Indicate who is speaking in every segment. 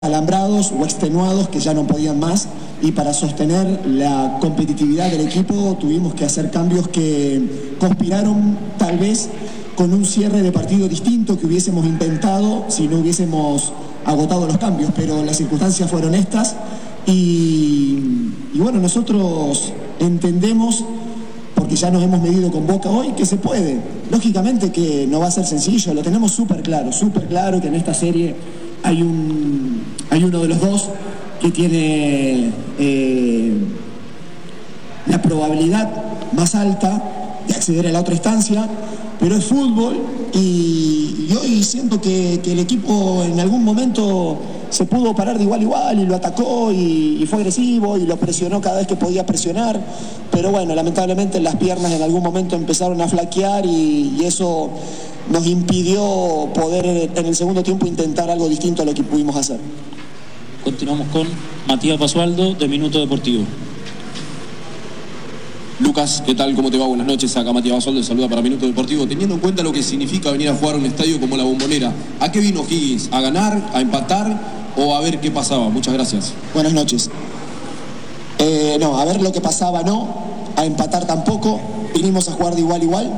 Speaker 1: alambrados o extenuados que ya no podían más, y para sostener la competitividad del equipo tuvimos que hacer cambios que conspiraron tal vez con un cierre de partido distinto que hubiésemos intentado si no hubiésemos agotado los cambios, pero las circunstancias fueron estas y bueno, nosotros entendemos, porque ya nos hemos medido con Boca hoy, que se puede. Lógicamente que no va a ser sencillo, lo tenemos súper claro que en esta serie hay uno de los dos que tiene la probabilidad más alta de acceder a la otra instancia, pero es fútbol y hoy siento que el equipo en algún momento se pudo parar de igual a igual y lo atacó y fue agresivo y lo presionó cada vez que podía presionar, pero bueno, lamentablemente las piernas en algún momento empezaron a flaquear y eso nos impidió poder en el segundo tiempo intentar algo distinto a lo que pudimos hacer.
Speaker 2: Continuamos con Matías Basualdo de Minuto Deportivo.
Speaker 3: Lucas, ¿qué tal? ¿Cómo te va? Buenas noches. Acá Matías Basualdo, saluda para Minuto Deportivo. Teniendo en cuenta lo que significa venir a jugar a un estadio como la Bombonera, ¿a qué vino Higgins? ¿A ganar? ¿A empatar? ¿O a ver qué pasaba? Muchas gracias.
Speaker 1: Buenas noches. No, a ver lo que pasaba no, a empatar tampoco, vinimos a jugar de igual a igual.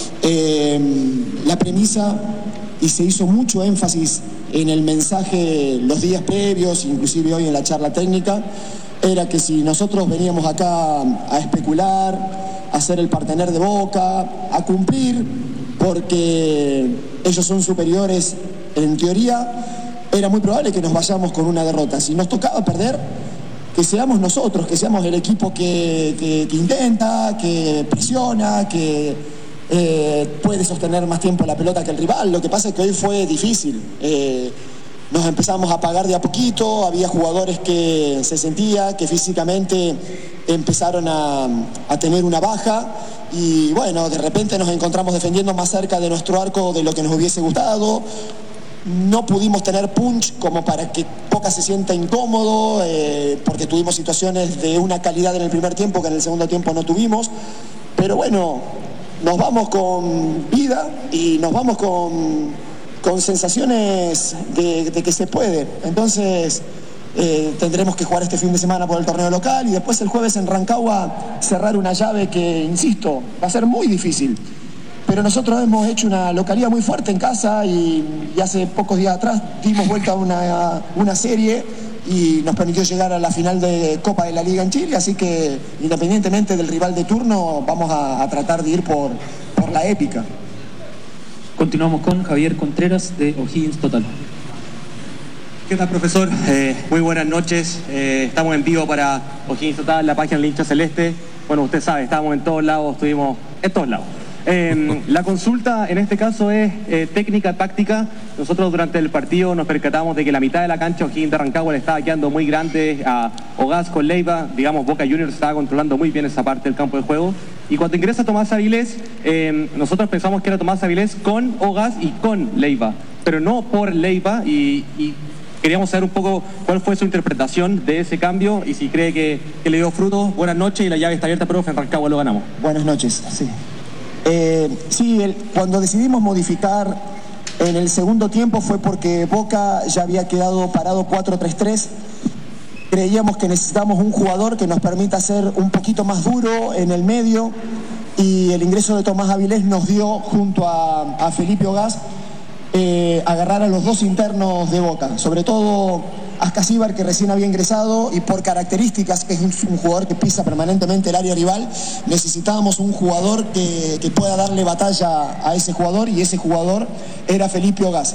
Speaker 1: La premisa, y se hizo mucho énfasis en el mensaje los días previos, inclusive hoy en la charla técnica, era que si nosotros veníamos acá a especular, a ser el partener de Boca, a cumplir, porque ellos son superiores en teoría, era muy probable que nos vayamos con una derrota. Si nos tocaba perder, que seamos nosotros, que seamos el equipo que intenta, que presiona, que puede sostener más tiempo la pelota que el rival. Lo que pasa es que hoy fue difícil. Nos empezamos a apagar de a poquito, había jugadores que se sentía que físicamente empezaron a tener una baja y bueno, de repente nos encontramos defendiendo más cerca de nuestro arco de lo que nos hubiese gustado. No pudimos tener punch como para que Boca se sienta incómodo, porque tuvimos situaciones de una calidad en el primer tiempo que en el segundo tiempo no tuvimos, pero bueno, nos vamos con vida y nos vamos con sensaciones de que se puede. Entonces tendremos que jugar este fin de semana por el torneo local y después el jueves en Rancagua cerrar una llave que, insisto, va a ser muy difícil. Pero nosotros hemos hecho una localidad muy fuerte en casa y hace pocos días atrás dimos vuelta a una serie y nos permitió llegar a la final de Copa de la Liga en Chile, así que independientemente del rival de turno vamos a tratar de ir por la épica.
Speaker 2: Continuamos con Javier Contreras de O'Higgins Total.
Speaker 4: ¿Qué tal, profesor? Muy buenas noches. Estamos en vivo para O'Higgins Total, la página del hincha celeste. Bueno, usted sabe, estamos en todos lados, estuvimos en todos lados. La consulta en este caso es técnica, táctica. Nosotros durante el partido nos percatamos de que la mitad de la cancha O'Higgins de Rancagua le estaba quedando muy grande a Ogaz con Leiva. Digamos, Boca Juniors estaba controlando muy bien esa parte del campo de juego. Y cuando ingresa Tomás Avilés, nosotros pensamos que era Tomás Avilés con Ogaz y con Leiva, pero no por Leiva y queríamos saber un poco cuál fue su interpretación de ese cambio y si cree que le dio frutos. Buenas noches y la llave está abierta, profe. En Rancagua lo ganamos.
Speaker 1: Buenas noches, sí. Cuando decidimos modificar en el segundo tiempo fue porque Boca ya había quedado parado 4-3-3. Creíamos que necesitamos un jugador que nos permita ser un poquito más duro en el medio y el ingreso de Tomás Avilés nos dio, junto a Felipe Ogaz, agarrar a los dos internos de Boca, sobre todo Ascasíbar, que recién había ingresado y por características, que es un jugador que pisa permanentemente el área rival, necesitábamos un jugador que pueda darle batalla a ese jugador y ese jugador era Felipe Ogaz.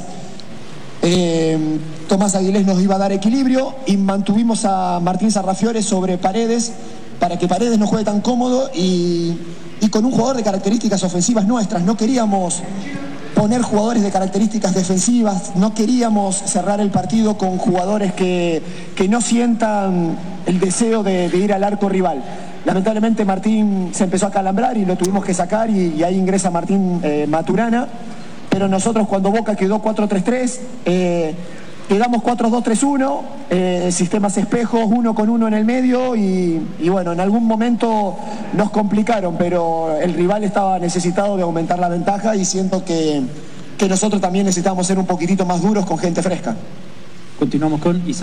Speaker 1: Tomás Avilés nos iba a dar equilibrio y mantuvimos a Martín Sarrafiore sobre Paredes para que Paredes no juegue tan cómodo y con un jugador de características ofensivas nuestras. No queríamos poner jugadores de características defensivas, no queríamos cerrar el partido con jugadores que no sientan el deseo de ir al arco rival. Lamentablemente Martín se empezó a calambrar y lo tuvimos que sacar y ahí ingresa Martín Maturana, pero nosotros cuando Boca quedó 4-3-3, quedamos 4-2-3-1, sistemas espejos, 1 con 1 en el medio y bueno, en algún momento nos complicaron, pero el rival estaba necesitado de aumentar la ventaja y siento que nosotros también necesitamos ser un poquitito más duros con gente fresca.
Speaker 2: Continuamos con